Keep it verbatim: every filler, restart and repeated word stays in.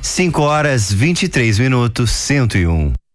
cinco horas vinte e três minutos, cento e um.